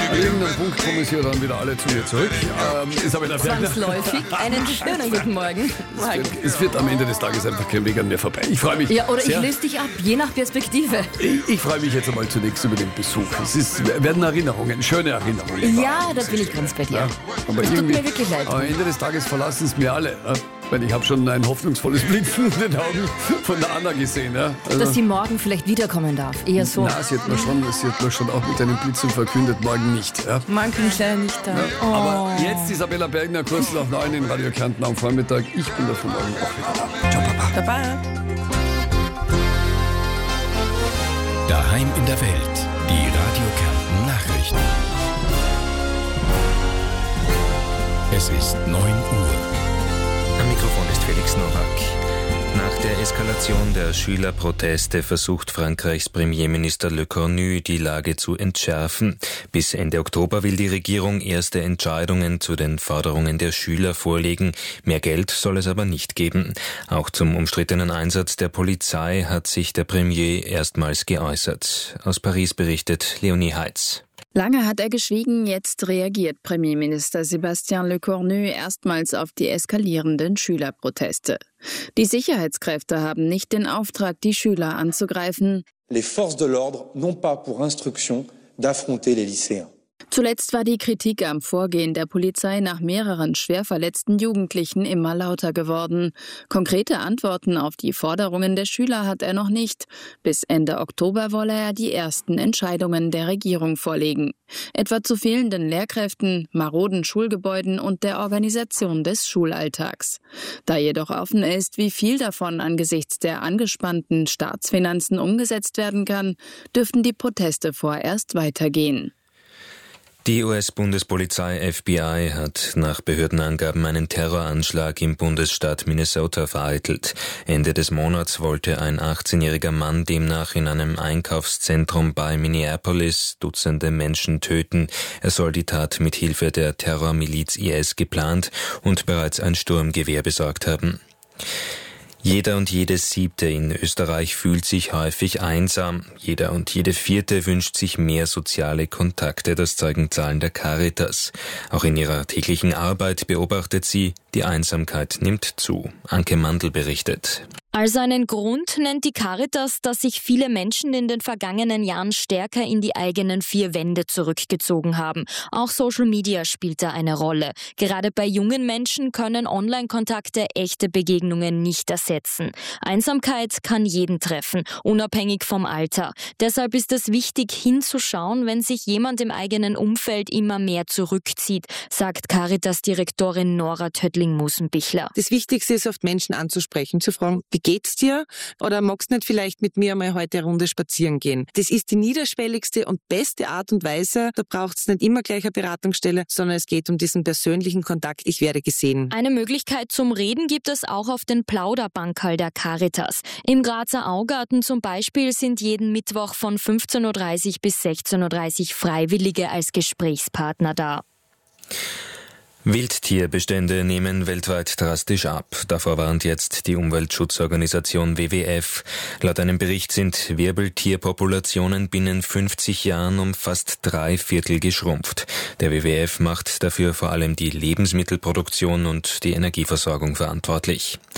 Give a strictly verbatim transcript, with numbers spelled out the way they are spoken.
An irgendeinem Punkt kommen sie ja dann wieder alle zu mir zurück. Ähm, Isabella Bergner. Zwangsläufig. Einen schönen guten Morgen. Es wird, es wird am Ende des Tages einfach kein Weg an mir vorbei. Ich freue mich Ja, oder sehr. ich löse dich ab, je nach Perspektive. Ich, ich freue mich jetzt einmal zunächst über den Besuch. Es ist, werden Erinnerungen, schöne Erinnerungen. Ja, da bin ich ganz bei dir. Ja, aber Es tut irgendwie- mir wirklich leid. Am Ende des Tages verlassen es mir alle. Ja? Weil ich habe schon ein hoffnungsvolles Blitzen in den Augen von der Anna gesehen. Ja? Also, Dass sie morgen vielleicht wiederkommen darf. Eher so. na, sie hat mir schon, sie hat mir schon auch mit einem Blitzen verkündet, morgen nicht. Ja? Morgen bin ich leider nicht da. Oh. Aber jetzt Isabella Bergner, kurz nach neun in Radio Kärnten am Vormittag. Ich bin da von morgen auch wieder da. Ciao, Papa. Baba. Daheim in der Welt. Die Radio Kärnten Nachrichten. Es ist neun Uhr. Am Mikrofon ist Felix Nowak. Nach der Eskalation der Schülerproteste versucht Frankreichs Premierminister Le Cornu, die Lage zu entschärfen. Bis Ende Oktober will die Regierung erste Entscheidungen zu den Forderungen der Schüler vorlegen. Mehr Geld soll es aber nicht geben. Auch zum umstrittenen Einsatz der Polizei hat sich der Premier erstmals geäußert. Aus Paris berichtet Leonie Heitz. Lange hat er geschwiegen, jetzt reagiert Premierminister Sébastien Lecornu erstmals auf die eskalierenden Schülerproteste. Die Sicherheitskräfte haben nicht den Auftrag, die Schüler anzugreifen. Les forces de l'ordre n'ont pas pour instruction d'affronter les lycéens. Zuletzt war die Kritik am Vorgehen der Polizei nach mehreren schwer verletzten Jugendlichen immer lauter geworden. Konkrete Antworten auf die Forderungen der Schüler hat er noch nicht. Bis Ende Oktober wolle er die ersten Entscheidungen der Regierung vorlegen. Etwa zu fehlenden Lehrkräften, maroden Schulgebäuden und der Organisation des Schulalltags. Da jedoch offen ist, wie viel davon angesichts der angespannten Staatsfinanzen umgesetzt werden kann, dürften die Proteste vorerst weitergehen. Die U S-Bundespolizei F B I hat nach Behördenangaben einen Terroranschlag im Bundesstaat Minnesota vereitelt. Ende des Monats wollte ein achtzehnjähriger Mann demnach in einem Einkaufszentrum bei Minneapolis Dutzende Menschen töten. Er soll die Tat mit Hilfe der Terrormiliz I S geplant und bereits ein Sturmgewehr besorgt haben. Jeder und jede Siebte in Österreich fühlt sich häufig einsam. Jeder und jede Vierte wünscht sich mehr soziale Kontakte, das zeigen Zahlen der Caritas. Auch in ihrer täglichen Arbeit beobachtet sie, die Einsamkeit nimmt zu. Anke Mandl berichtet. Als einen Grund nennt die Caritas, dass sich viele Menschen in den vergangenen Jahren stärker in die eigenen vier Wände zurückgezogen haben. Auch Social Media spielt da eine Rolle. Gerade bei jungen Menschen können Online-Kontakte echte Begegnungen nicht ersetzen. Einsamkeit kann jeden treffen, unabhängig vom Alter. Deshalb ist es wichtig, hinzuschauen, wenn sich jemand im eigenen Umfeld immer mehr zurückzieht, sagt Caritas-Direktorin Nora Töttling-Musenbichler. Das Wichtigste ist, oft Menschen anzusprechen, zu fragen, wie geht's dir? Oder magst du nicht vielleicht mit mir mal heute eine Runde spazieren gehen? Das ist die niederschwelligste und beste Art und Weise. Da braucht's nicht immer gleich eine Beratungsstelle, sondern es geht um diesen persönlichen Kontakt. Ich werde gesehen. Eine Möglichkeit zum Reden gibt es auch auf den Plauderbankerl der Caritas. Im Grazer Augarten zum Beispiel sind jeden Mittwoch von fünfzehn Uhr dreißig bis sechzehn Uhr dreißig Freiwillige als Gesprächspartner da. Wildtierbestände nehmen weltweit drastisch ab. Davor warnt jetzt die Umweltschutzorganisation W W F. Laut einem Bericht sind Wirbeltierpopulationen binnen fünfzig Jahren um fast drei Viertel geschrumpft. Der W W F macht dafür vor allem die Lebensmittelproduktion und die Energieversorgung verantwortlich.